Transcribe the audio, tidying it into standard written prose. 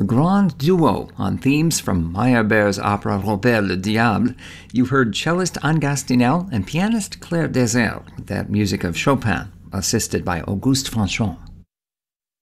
grand duo on themes from Meyerbeer's opera Robert le Diable. You heard cellist Anne Gastinel and pianist Claire Desert with that music of Chopin, assisted by Auguste Franchon.